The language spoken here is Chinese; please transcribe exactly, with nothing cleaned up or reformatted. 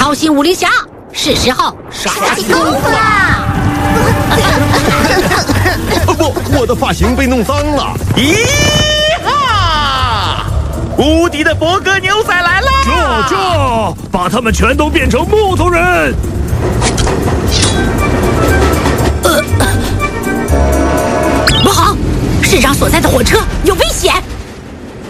小心武林侠，是时候耍起功夫啦！ 不，我的发型被弄脏了。 咦哈！无敌的博格牛仔来了！ 这这，把他们全都变成木头人！ 呃，不好，市长所在的火车